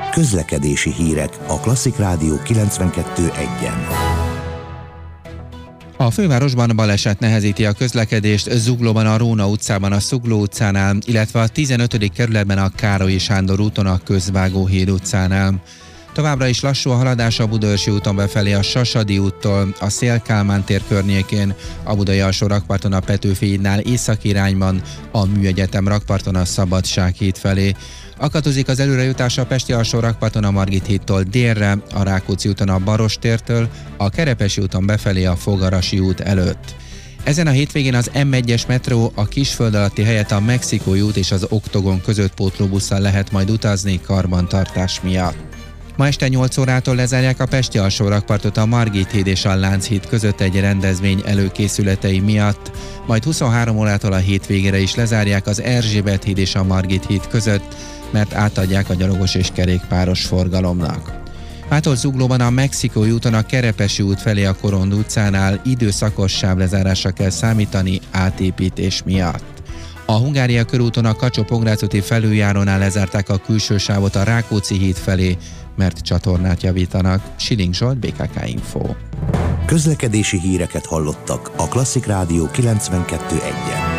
Közlekedési hírek a Klasszik Rádió 92.1-en. A fővárosban baleset nehezíti a közlekedést Zuglóban a Róna utcában a Szugló utcánál, illetve a 15. kerületben a Károlyi Sándor úton a Közvágóhíd utcánál. Továbbra is lassú a haladás a Budaörsi úton befelé a Sasadi úttól, a Széll-Kálmán tér környékén, a Budai alsó rakparton a Petőfi hídnál északi irányban, a Műegyetem rakparton a Szabadsághíd felé. Akadozik az előrejutás a Pesti alsó rakparton a Margit hídtól délre, a Rákóczi úton a Barostértől, a Kerepesi úton befelé a Fogarasi út előtt. Ezen a hétvégén az M1-es metró a Kisföld alatti helyett a Mexikói út és az Oktogon között pótlóbusszal lehet majd utazni karbantartás miatt. Ma este 8 órától lezárják a Pesti alsó rakpartot a Margit híd és a Lánchíd között egy rendezvény előkészületei miatt, majd 23 órától a hétvégére is lezárják az Erzsébet híd és a Margit híd között, mert átadják a gyalogos és kerékpáros forgalomnak. Mától Zuglóban a Mexikói úton a Kerepesi út felé a Korond utcánál időszakos sávlezárásra kell számítani átépítés miatt. A Hungária körúton a Kacsó-Pongrácz úti felüljárónál lezárták a külső sávot a Rákóczi híd felé, mert csatornát javítanak. Siling Zsolt, BKK Info. Közlekedési híreket hallottak a Klasszik Rádió 92.1-en.